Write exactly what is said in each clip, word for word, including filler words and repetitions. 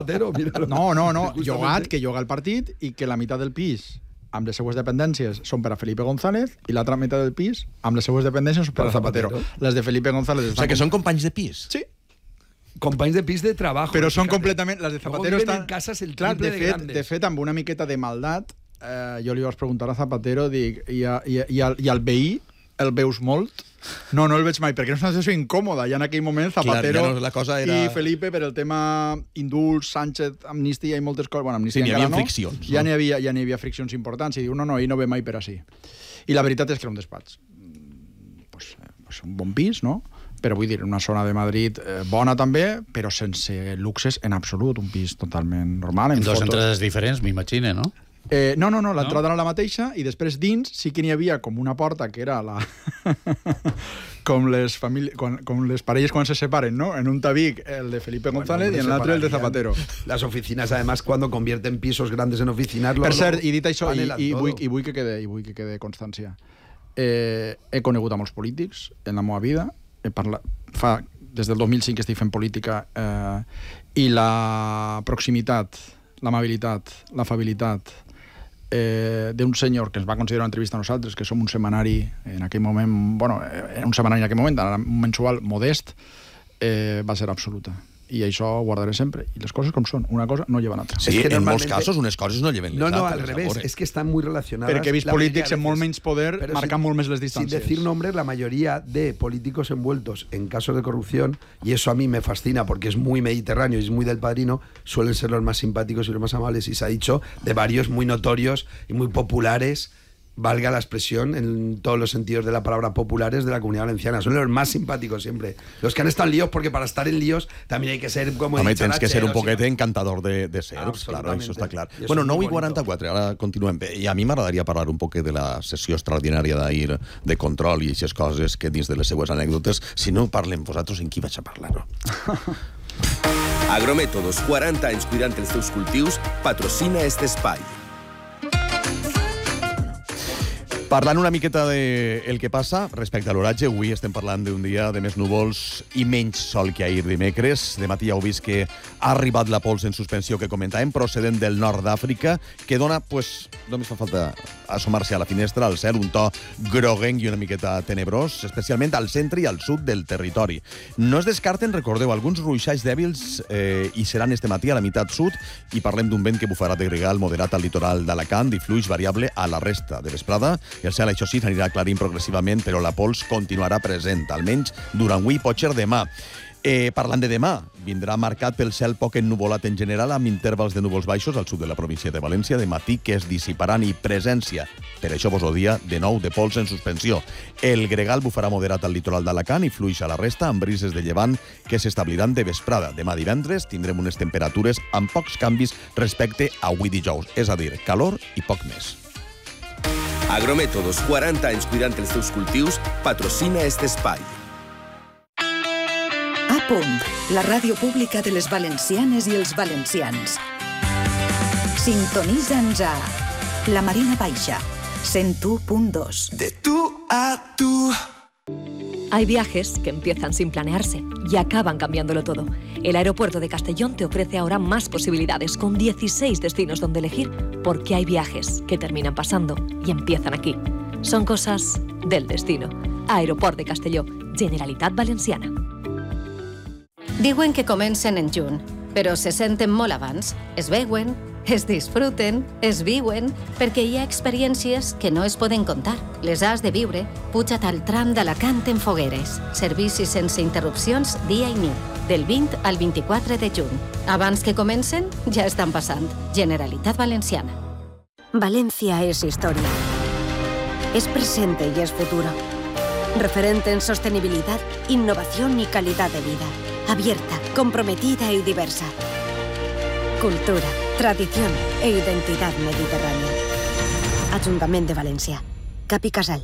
No, no, no, llogat, que lloga el partit i que la meitat del pis amb les seues dependències són per a Felipe González i l'altra meitat del pis amb les seues dependències són per a Zapatero. Les de Felipe González... O sigui, que són companys de pis? Sí. Companys de pis de treball. Però són completament... Les de Zapatero estan... en cases el Clar, triple de, de fet, grandes. de fet, amb una miqueta de maldat, eh, jo li vaig preguntar a Zapatero, dic, i, a, i, a, i, al, i al veí el veus molt? No, no el veig mai, perquè és una situació incòmoda. Ja en aquell moment Zapatero Clar, ja no, la cosa era... i Felipe, per el tema indults, Sánchez, amnistia i moltes coses... Bueno, amnistia sí, n'hi havia no, friccions. Ja no? n'hi havia, ja n'hi havia friccions importants. I diu, no, no, ell no ve mai per així. I la veritat és que era un despatx. Pues, pues un bon pis, no? Però vull dir, una zona de Madrid eh, bona també, però sense luxes en absolut. Un pis totalment normal. En dos entrades diferents, m'imagine, no? Eh, no, no, no, l'entrada no? era la mateixa i després dins sí que n'hi havia com una porta que era la... com, les famílies, com, com les parelles quan se separen, ¿no? En un tabic el de Felipe González bueno, y en l'altre el de Zapatero. Las oficinas, además, cuando convierten pisos grandes en oficinas... Lo, per cert, i dit això, i, i, vull, todo. i, vull que quede, i vull que quede constància. Eh, he conegut a molts polítics en la meva vida. He parlat, fa, des del dos mil cinc que estic fent política eh, i la proximitat, l'amabilitat, l'afabilitat eh, d'un senyor que ens va considerar una entrevista a nosaltres, que som un setmanari en aquell moment, bueno, era un setmanari en aquell moment, era un mensual modest, eh, va ser absoluta. I això ho guardaré sempre. I les coses com són. Una cosa no lleva l'altra. Sí, es que en molts casos unes coses no lleven les no, no, altres. al revés. Es que están muy relacionadas. Perquè he vist polítics en molt menys poder marcant molt més les distàncies. Sin decir nombres, la mayoría de políticos envueltos en casos de corrupción, y eso a mí me fascina porque es muy mediterráneo y es muy del Padrino, suelen ser los más simpáticos y los más amables. Y se ha dicho de varios muy notorios y muy populares, valga la expresión, en todos los sentidos de la palabra, populares de la Comunidad Valenciana. Son los más simpáticos siempre. Los que han estado en líos, porque para estar en líos también hay que ser, como Home, tens que ser un poquet encantador de, de serbs, claro, això està clar. Bueno, nou i quaranta-quatre, ara continuem bé. I a mi m'agradaria parlar un poquet de la sessió extraordinària d'ahir, de control i aquestes coses que dins de les seues anècdotes, si no parlem vosaltres, en qui vaig a parlar, no? Agromètodos, quaranta anys cuidant els teus cultius, patrocina este espai. Parlant una miqueta de el que passa respecte a l'oratge, avui estem parlant d'un dia de més núvols i menys sol que ahir dimecres. De matí ja heu vist que ha arribat la pols en suspensió que comentàvem, procedent del nord d'Àfrica, que dona, pues, només fa falta assomar-se a la finestra, al cel, un to groguenc i una miqueta tenebrós, especialment al centre i al sud del territori. No es descarten, recordeu, alguns ruixalls dèbils eh, i seran este matí a la meitat sud, i parlem d'un vent que bufarà de gregal moderat al litoral d'Alacant i fluix variable a la resta de vesprada. El cel, això sí, s'anirà aclarint progressivament, però la pols continuarà present, almenys durant avui i potser demà. Eh, parlant de demà, vindrà marcat pel cel poc ennuvolat en general, amb intervals de núvols baixos al sud de la província de València, de matí que es dissiparan i presència. Per això vos ho dia, de nou, de pols en suspensió. El gregal bufarà moderat al litoral d'Alacant i fluix a la resta, amb brises de llevant que s'establiran de vesprada. Demà divendres tindrem unes temperatures amb pocs canvis respecte a avui dijous, és a dir, calor i poc més. Agromètodos, quaranta anys cuidant els teus cultius, patrocina este espai. A punt, la ràdio pública de les valencianes i els valencians. Sintonitza'ns a La Marina Baixa, cent u punt dos. De tú a tú. Hay viajes que empiezan sin planearse y acaban cambiándolo todo. El aeropuerto de Castellón te ofrece ahora más posibilidades, con dieciséis destinos donde elegir, porque hay viajes que terminan pasando y empiezan aquí. Son cosas del destino. Aeroport de Castelló, Generalitat Valenciana. Diuen que comencen en juny, però se senten molt abans. Es veuen, es disfruten, es viuen, perquè hi ha experiències que no es poden contar. Les has de viure. Puja't al tram d'Alacant en Fogueres. Servicis sense interrupcions dia i nit, del vint al vint-i-quatre de juny. Abans que comencen, ja estan passant. Generalitat Valenciana. Valencia es historia. Es presente y es futuro. Referente en sostenibilidad, innovación y calidad de vida. Abierta, comprometida y diversa. Cultura, tradición e identidad mediterránea. Ayuntamiento de Valencia. Cap i Casal.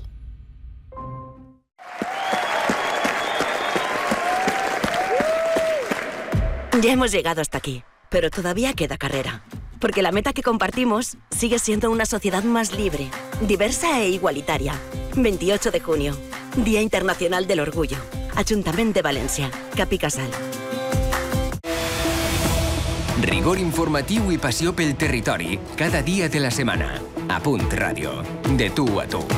Ya hemos llegado hasta aquí, pero todavía queda carrera. Porque la meta que compartimos sigue siendo una sociedad más libre, diversa e igualitaria. veintiocho de junio, Día Internacional del Orgullo. Ayuntamiento de Valencia, Cap i Casal. Rigor informatiu i passió pel territori, cada dia de la setmana. A Punt Ràdio. De tu a tu.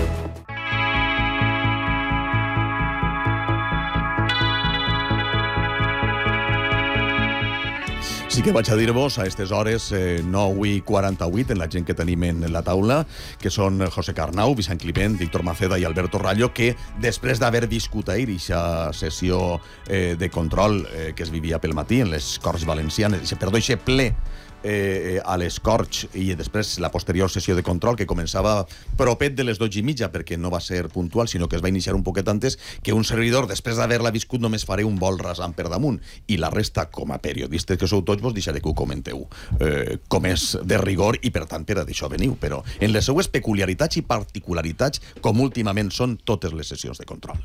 Sí que vaig a dir-vos a aquestes hores eh, nou i quaranta-vuit en la gent que tenim en la taula, que són José Carnau, Vicent Climent, Víctor Maceda i Alberto Rallo, que després d'haver viscut ahir aquesta sessió eh, de control eh, que es vivia pel matí en les Corts Valencianes, perdó, aquest ple eh, a les Corts i després la posterior sessió de control que començava propet de les dotze i mitja perquè no va ser puntual, sinó que es va iniciar un poquet antes, que un servidor, després d'haver-la viscut, només faré un vol rasant per damunt i la resta, com a periodistes que sou tots, vos deixaré que ho comenteu eh, com és de rigor i per tant per a d'això veniu, però en les seues peculiaritats i particularitats com últimament són totes les sessions de control.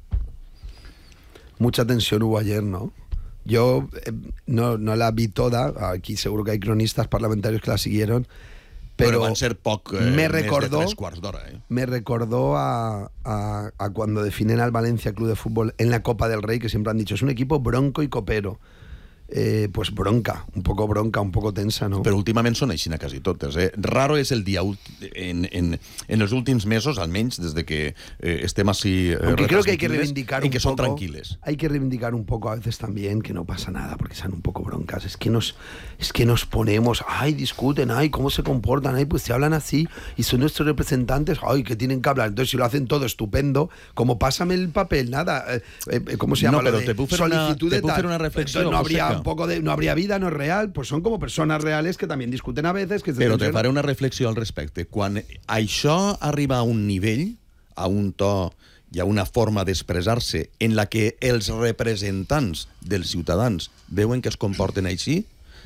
Mucha tensión hubo ayer, ¿no? Yo eh, no, no la vi toda, aquí seguro que hay cronistas parlamentarios que la siguieron, pero bueno, van ser poc, eh, me recordó, més de tres quarts d'hora. Eh? Me recordó a, a, a cuando definen al Valencia Club de Fútbol en la Copa del Rey, que siempre han dicho, es un equipo bronco y copero. Eh, pues bronca, un poco bronca, un poco tensa, ¿no? Però últimament són així quasi totes, eh? Raro és el dia en, en, en els últims mesos, almenys des de que eh, estem así eh, aunque creo que hay que reivindicar en un que poco, son tranquiles. Hay que reivindicar un poco a veces también que no pasa nada porque sean un poco broncas. Es que nos, es que nos ponemos, ay, discuten, ay, cómo se comportan, ay, pues se hablan así y son nuestros representantes, ay, que tienen que hablar. Entonces si lo hacen todo estupendo, como pásame el papel, nada, eh, eh, ¿cómo se llama? No, pero de te puedo hacer una, te puedo hacer una reflexión. Entonces no habría un poco de, no habría vida, no es real, pues son como personas reales que también discuten a veces. Que Però te faré una reflexió al respecte. Quan això arriba a un nivell, a un to i a una forma d'expressar-se en la que els representants dels ciutadans veuen que es comporten així,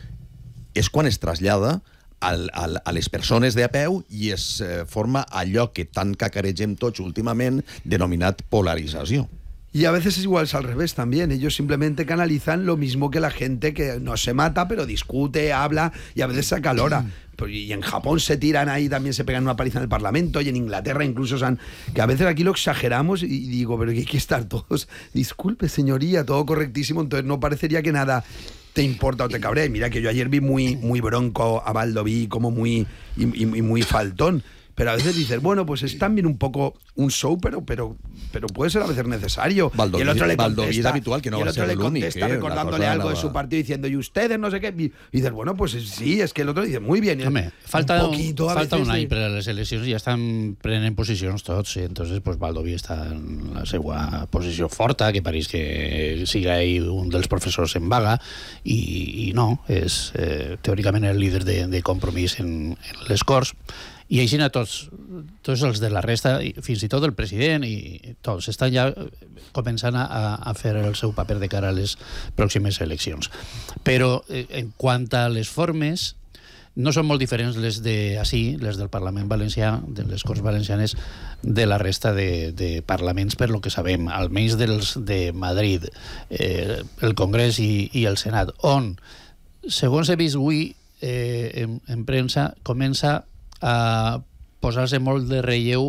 és quan es trasllada al, al, a les persones de a peu i es eh, forma allò que tant cacaregem tots últimament denominat polarització. Y a veces es igual, es al revés también. Ellos simplemente canalizan lo mismo que la gente que no se mata, pero discute, habla y a veces se acalora. Y en Japón se tiran ahí, también se pegan una paliza en el Parlamento, y en Inglaterra incluso se han... Que a veces aquí lo exageramos y digo, pero que hay que estar todos... Disculpe, señoría, todo correctísimo, entonces no parecería que nada te importa o te cabrea. Y mira que yo ayer vi muy, muy bronco a Baldoví, como muy... y, y, y muy faltón. Pero a veces dices, bueno, pues es también un poco un show, pero pero pero puede ser a veces necesario. Baldoví, y el otro le Baldoví es habitual que no va a ser el el único, contesta eh, recordándole algo de su partido diciendo, y ustedes no sé qué. Y dices, bueno, pues sí, es que el otro dice, muy bien. Home, falta un poquito, a falta veces, un any per a les eleccions, ja estan prenent posicions tots, i entonces pues, Baldoví està en la seva posició forta, que pareix que siga ahí un dels professors en vaga, i, i no, és eh, teòricament el líder de, de compromís en, en les Corts. I així a tots, tots els de la resta, fins i tot el president, i tots estan ja començant a, a fer el seu paper de cara a les pròximes eleccions. Però eh, en quant a les formes, no són molt diferents les de ací, les del Parlament Valencià, de les Corts Valencianes, de la resta de, de parlaments, per lo que sabem, almenys dels de Madrid, eh, el Congrés i, i el Senat, on, segons he vist avui eh, en, en premsa, comença a posar-se molt de relleu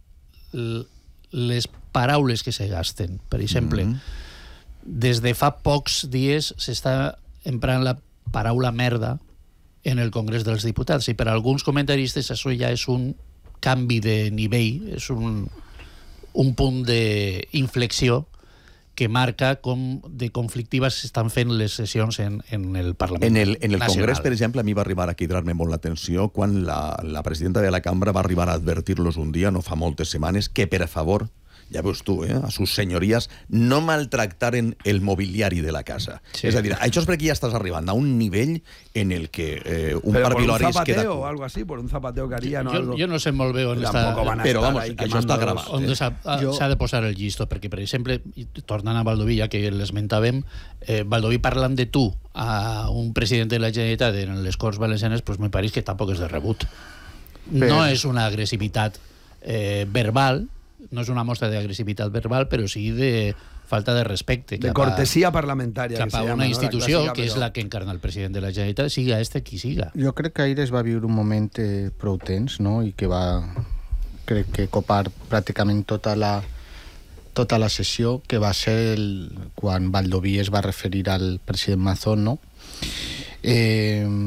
les paraules que se gasten. Per exemple, mm-hmm. des de fa pocs dies s'està emprant la paraula merda en el Congrés dels Diputats, i per a alguns comentaristes això ja és un canvi de nivell, és un, un punt d'inflexió que marca com de conflictives s'estan fent les sessions en, en el Parlament en el, en el Nacional. Congrés, per exemple, a mi va arribar a cridar-me molt l'atenció quan la, la presidenta de la cambra va arribar a advertir-los un dia, no fa moltes setmanes, que per favor, ja veus tu, eh, a sus senyories, no maltractaren el mobiliari de la casa. Sí. És a dir, això és perquè ja estàs arribant a un nivell en el que eh, un Pero parvilori por un es queda... zapateo o algo así, por un zapateo que harían o jo, algo. jo no sé molt bé on està... Però vamos, això està gravat. On s'ha Jo... de posar el llistó, perquè, per exemple, tornant a Baldoví, ja que l'esmentàvem, eh, Baldoví parlant de tu a un president de la Generalitat en les Corts Valencianes, pues me pareix que tampoc és de rebut. Però... No és una agressivitat eh, verbal, no és una mostra d'agressivitat verbal, però sí de falta de respecte. De cortesía parlamentaria. Cap a una institució que és la que encarna el president de la Generalitat, siga este qui siga. Jo crec que ahir es va viure un moment eh, prou tens, no? I que va, crec que copar pràcticament tota la tota la sessió, que va ser el, quan Baldoví es va referir al president Mazón, no? Eh,